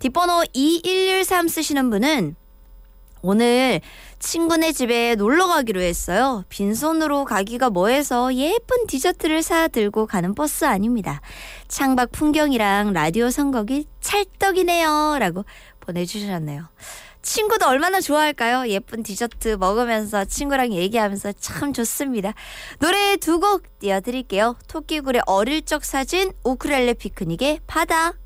뒷번호 2113 쓰시는 분은 오늘 친구네 집에 놀러 가기로 했어요. 빈손으로 가기가 뭐해서 예쁜 디저트를 사 들고 가는 버스 아닙니다. 창밖 풍경이랑 라디오 선곡이 찰떡이네요. 라고 보내주셨네요. 친구도 얼마나 좋아할까요? 예쁜 디저트 먹으면서 친구랑 얘기하면서 참 좋습니다. 노래 두 곡 띄워드릴게요. 토끼굴의 어릴 적 사진, 우쿨렐레 피크닉의 바다.